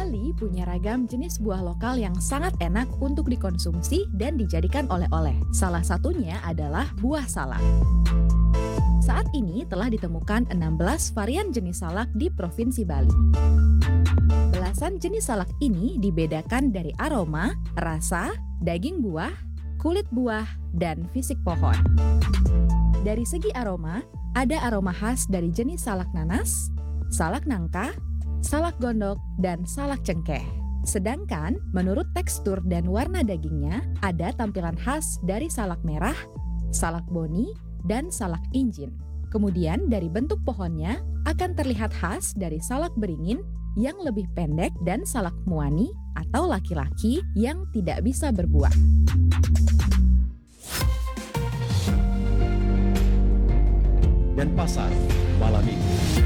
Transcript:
Bali punya ragam jenis buah lokal yang sangat enak untuk dikonsumsi dan dijadikan oleh-oleh. Salah satunya adalah buah salak. Saat ini telah ditemukan 16 varian jenis salak di Provinsi Bali. Belasan jenis salak ini dibedakan dari aroma, rasa, daging buah, kulit buah, dan fisik pohon. Dari segi aroma, ada aroma khas dari jenis salak nanas, salak nangka, salak gondok, dan salak cengkeh. Sedangkan menurut tekstur dan warna dagingnya, ada tampilan khas dari salak merah, salak boni, dan salak injin. Kemudian dari bentuk pohonnya akan terlihat khas dari salak beringin yang lebih pendek dan salak muani atau laki-laki yang tidak bisa berbuah. Dan pasar malam minggu.